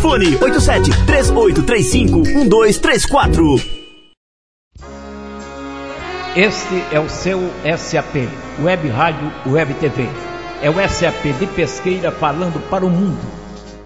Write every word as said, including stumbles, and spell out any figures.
Fone oito sete três oito três cinco um dois três quatro. Este é o seu S A P, Web Rádio Web T V. É o S A P de Pesqueira falando para o mundo.